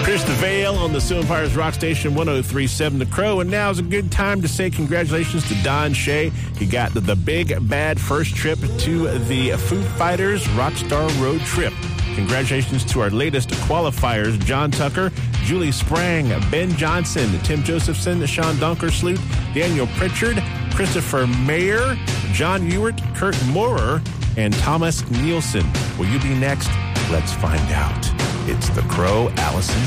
Chris DeVale on the Sioux Empires Rock Station 103.7 The Crow. And now is a good time to say congratulations to Don Shea. He got the big, bad first trip to the Foo Fighters Rockstar Road Trip. Congratulations to our latest qualifiers, John Tucker, Julie Sprang, Ben Johnson, Tim Josephson, Sean Donkersloot, Daniel Pritchard, Christopher Mayer, John Ewart, Kurt Moorer, and Thomas Nielsen. Will you be next? Let's find out. It's The Crow, Allison